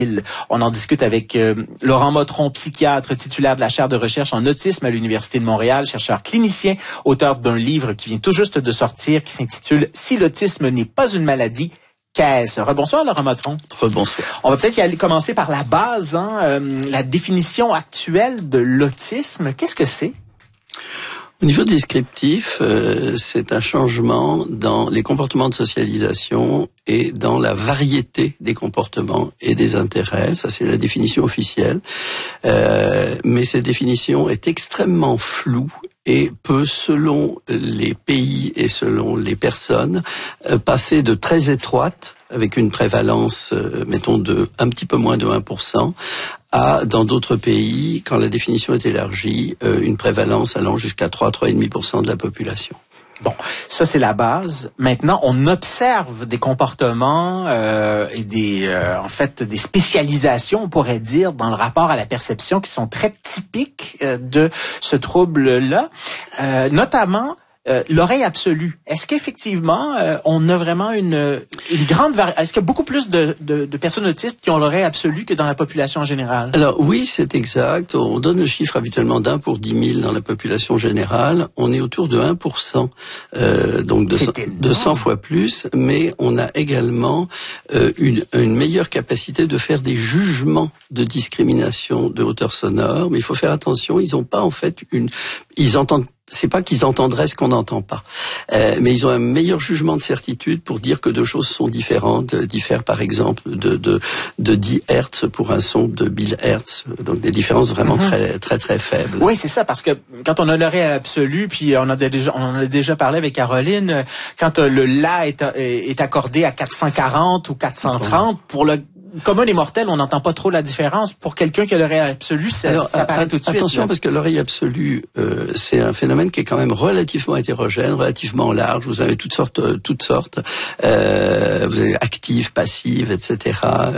On en discute avec Laurent Motron, psychiatre, titulaire de la chaire de recherche en autisme à l'Université de Montréal, chercheur clinicien, auteur d'un livre qui vient tout juste de sortir, qui s'intitule « Si l'autisme n'est pas une maladie, qu'est-ce ?» Rebonsoir, Laurent Motron. Rebonsoir. On va peut-être y aller commencer par la base, la définition actuelle de l'autisme. Qu'est-ce que c'est? Au niveau descriptif, c'est un changement dans les comportements de socialisation et dans la variété des comportements et des intérêts. Ça, c'est la définition officielle. Mais cette définition est extrêmement floue et peut, selon les pays et selon les personnes, passer de très étroite, avec une prévalence, mettons, de un petit peu moins de 1%, à, dans d'autres pays, quand la définition est élargie, une prévalence allant jusqu'à 3,5% de la population. Bon, ça c'est la base. Maintenant, on observe des comportements et des spécialisations, on pourrait dire, dans le rapport à la perception qui sont très typiques de ce trouble-là, notamment l'oreille absolue. Est-ce qu'effectivement, on a vraiment une grande variété? Est-ce qu'il y a beaucoup plus de personnes autistes qui ont l'oreille absolue que dans la population en général? Alors oui, c'est exact. On donne le chiffre habituellement d'1 pour 10 000 dans la population générale. On est autour de 1%, donc de 100 fois plus. Mais on a également une meilleure capacité de faire des jugements de discrimination de hauteur sonore. Mais il faut faire attention, ils n'ont pas en fait ils entendent. C'est pas qu'ils entendraient ce qu'on n'entend pas, mais ils ont un meilleur jugement de certitude pour dire que deux choses sont différentes, diffèrent par exemple de 10 Hertz pour un son de 1000 Hertz, donc des différences vraiment très faibles. Oui, c'est ça, parce que quand on a l'oreille absolue, puis on en a déjà parlé avec Caroline, quand le la est accordé à 440 ou 430, pour le commun des mortels, on n'entend pas trop la différence. Pour quelqu'un qui a l'orerie absolue, ça paraît tout de suite. Attention, parce que l'oreille absolue, c'est un phénomène qui est quand même relativement hétérogène, relativement large. Vous avez toutes sortes. Vous avez actives, passives, etc.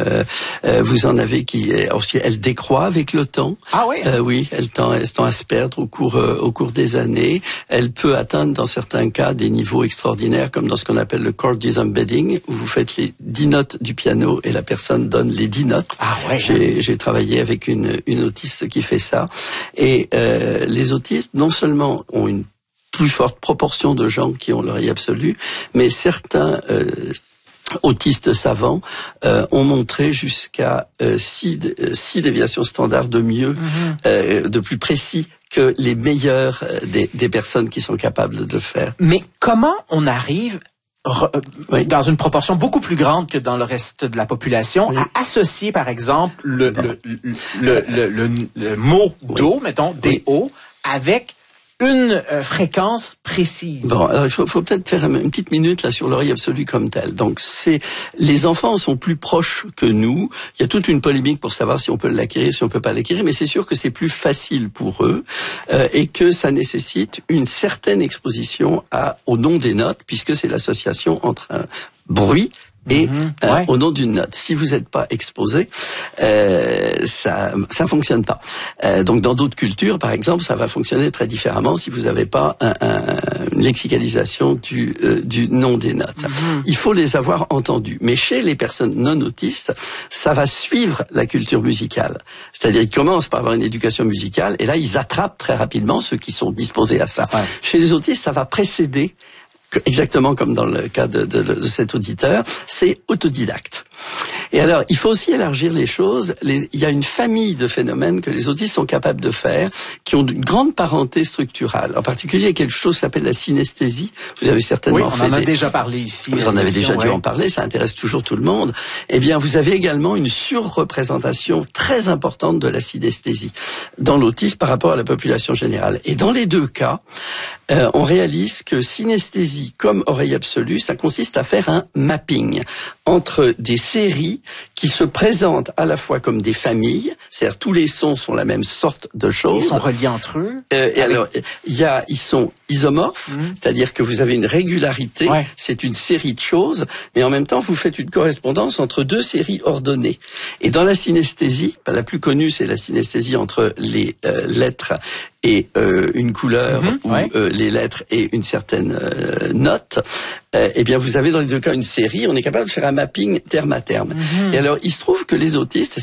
Vous en avez qui, elle décroît avec le temps. Ah oui. Oui, elle tend à se perdre au cours des années. Elle peut atteindre, dans certains cas, des niveaux extraordinaires, comme dans ce qu'on appelle le chord disembedding, où vous faites les 10 notes du piano et la personne donne les 10 notes. Ah ouais. J'ai travaillé avec une autiste qui fait ça. Et les autistes, non seulement ont une plus forte proportion de gens qui ont l'oreille absolue, mais certains autistes savants ont montré jusqu'à 6 déviations standards de mieux, de plus précis que les meilleurs des personnes qui sont capables de le faire. Mais comment on arrive dans une proportion beaucoup plus grande que dans le reste de la population, à associer, par exemple, le mot do, mettons, D-O, avec une fréquence précise. Bon, alors il faut peut-être faire une petite minute là sur l'oreille absolue comme telle. Donc les enfants sont plus proches que nous. Il y a toute une polémique pour savoir si on peut l'acquérir, si on peut pas l'acquérir, mais c'est sûr que c'est plus facile pour eux et que ça nécessite une certaine exposition au nom des notes, puisque c'est l'association entre un bruit et au nom d'une note. Si vous n'êtes pas exposé, ça fonctionne pas. Donc dans d'autres cultures, par exemple, ça va fonctionner très différemment si vous n'avez pas une lexicalisation du nom des notes. Il faut les avoir entendues. Mais chez les personnes non autistes, ça va suivre la culture musicale. C'est-à-dire ils commencent par avoir une éducation musicale et là ils attrapent très rapidement ceux qui sont disposés à ça. Ouais. Chez les autistes, ça va précéder. Exactement comme dans le cas de cet auditeur, c'est autodidacte. Et alors, il faut aussi élargir les choses. Il y a une famille de phénomènes que les autistes sont capables de faire, qui ont une grande parenté structurale. En particulier, il y a quelque chose qui s'appelle la synesthésie. Vous avez certainement on en a déjà parlé ici. Vous en avez déjà dû en parler, ça intéresse toujours tout le monde. Eh bien, vous avez également une surreprésentation très importante de la synesthésie dans l'autisme par rapport à la population générale. Et dans les deux cas, on réalise que synesthésie comme oreille absolue, ça consiste à faire un mapping entre des séries qui se présentent à la fois comme des familles, c'est-à-dire tous les sons sont la même sorte de choses. Ils sont reliés entre eux. Alors, ils sont isomorphes, c'est-à-dire que vous avez une régularité, c'est une série de choses, mais en même temps, vous faites une correspondance entre deux séries ordonnées. Et dans la synesthésie, la plus connue, c'est la synesthésie entre les lettres et une couleur ou les lettres et une certaine note, eh bien vous avez dans les deux cas une série, on est capable de faire un mapping terme à terme. Et alors il se trouve que les autistes,